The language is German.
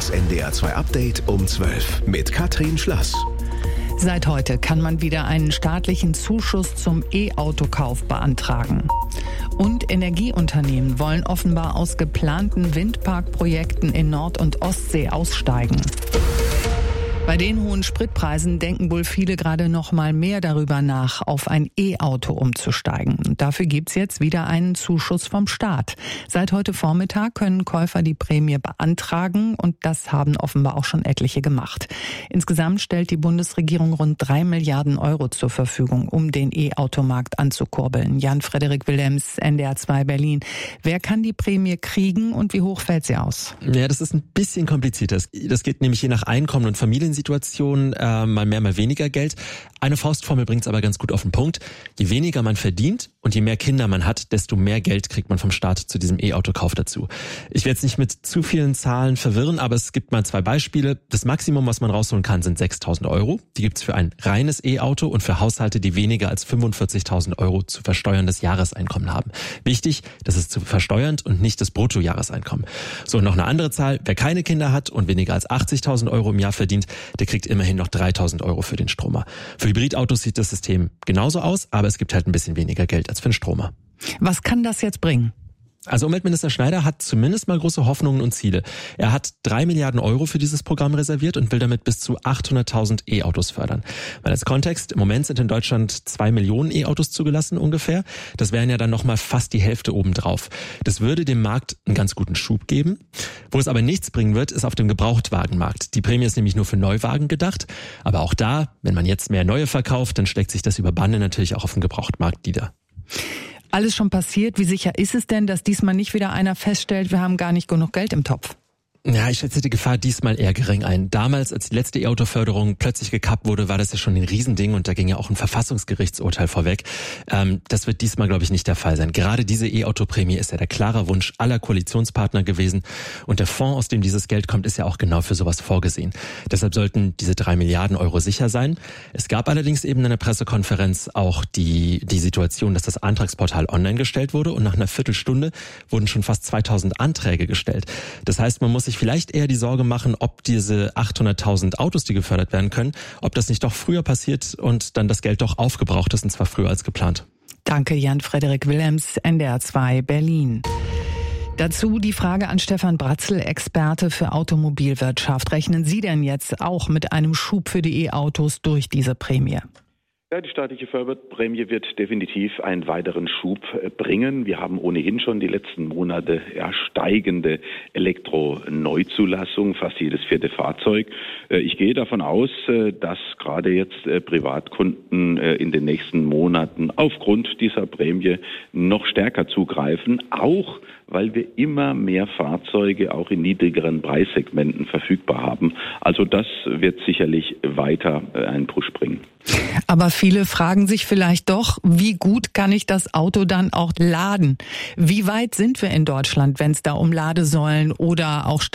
Das NDR 2 Update um 12 mit Katrin Schlass. Seit heute kann man wieder einen staatlichen Zuschuss zum E-Autokauf beantragen. Und Energieunternehmen wollen offenbar aus geplanten Windparkprojekten in Nord- und Ostsee aussteigen. Bei den hohen Spritpreisen denken wohl viele gerade noch mal mehr darüber nach, auf ein E-Auto umzusteigen. Und dafür gibt's jetzt wieder einen Zuschuss vom Staat. Seit heute Vormittag können Käufer die Prämie beantragen und das haben offenbar auch schon etliche gemacht. Insgesamt stellt die Bundesregierung rund 3 Milliarden Euro zur Verfügung, um den E-Automarkt anzukurbeln. Jan-Frederik Willems, NDR 2 Berlin. Wer kann die Prämie kriegen und wie hoch fällt sie aus? Ja, das ist ein bisschen komplizierter. Das geht nämlich je nach Einkommen und Familiensituation, mal mehr, mal weniger Geld. Eine Faustformel bringt es aber ganz gut auf den Punkt. Je weniger man verdient und je mehr Kinder man hat, desto mehr Geld kriegt man vom Staat zu diesem E-Autokauf dazu. Ich werde jetzt nicht mit zu vielen Zahlen verwirren, aber es gibt mal 2 Beispiele. Das Maximum, was man rausholen kann, sind 6.000 Euro. Die gibt's für ein reines E-Auto und für Haushalte, die weniger als 45.000 Euro zu versteuerndes Jahreseinkommen haben. Wichtig, das ist zu versteuernd und nicht das Bruttojahreseinkommen. So, noch eine andere Zahl. Wer keine Kinder hat und weniger als 80.000 Euro im Jahr verdient, der kriegt immerhin noch 3.000 Euro für den Stromer. Für Hybridautos sieht das System genauso aus, aber es gibt halt ein bisschen weniger Geld als für den Stromer. Was kann das jetzt bringen? Also Umweltminister Schneider hat zumindest mal große Hoffnungen und Ziele. Er hat 3 Milliarden Euro für dieses Programm reserviert und will damit bis zu 800.000 E-Autos fördern. Weil als Kontext, im Moment sind in Deutschland 2 Millionen E-Autos zugelassen ungefähr. Das wären ja dann nochmal fast die Hälfte obendrauf. Das würde dem Markt einen ganz guten Schub geben. Wo es aber nichts bringen wird, ist auf dem Gebrauchtwagenmarkt. Die Prämie ist nämlich nur für Neuwagen gedacht. Aber auch da, wenn man jetzt mehr neue verkauft, dann schlägt sich das über Bande natürlich auch auf dem Gebrauchtmarkt nieder. Alles schon passiert. Wie sicher ist es denn, dass diesmal nicht wieder einer feststellt, wir haben gar nicht genug Geld im Topf? Ja, ich schätze die Gefahr diesmal eher gering ein. Damals, als die letzte E-Auto-Förderung plötzlich gekappt wurde, war das ja schon ein Riesending und da ging ja auch ein Verfassungsgerichtsurteil vorweg. Das wird diesmal, glaube ich, nicht der Fall sein. Gerade diese E-Auto-Prämie ist ja der klare Wunsch aller Koalitionspartner gewesen und der Fonds, aus dem dieses Geld kommt, ist ja auch genau für sowas vorgesehen. Deshalb sollten diese 3 Milliarden Euro sicher sein. Es gab allerdings eben in der Pressekonferenz auch die Situation, dass das Antragsportal online gestellt wurde und nach einer Viertelstunde wurden schon fast 2.000 Anträge gestellt. Das heißt, man muss sich vielleicht eher die Sorge machen, ob diese 800.000 Autos, die gefördert werden können, ob das nicht doch früher passiert und dann das Geld doch aufgebraucht ist, und zwar früher als geplant. Danke, Jan-Frederik Willems, NDR 2 Berlin. Dazu die Frage an Stefan Bratzel, Experte für Automobilwirtschaft. Rechnen Sie denn jetzt auch mit einem Schub für die E-Autos durch diese Prämie? Ja, die staatliche Förderprämie wird definitiv einen weiteren Schub bringen. Wir haben ohnehin schon die letzten Monate steigende Elektro-Neuzulassung, fast jedes 4. Fahrzeug. Ich gehe davon aus, dass gerade jetzt Privatkunden in den nächsten Monaten aufgrund dieser Prämie noch stärker zugreifen, auch weil wir immer mehr Fahrzeuge auch in niedrigeren Preissegmenten verfügbar haben. Also das wird sicherlich weiter einen Push bringen. Aber viele fragen sich vielleicht doch, wie gut kann ich das Auto dann auch laden? Wie weit sind wir in Deutschland, wenn es da um Ladesäulen oder auch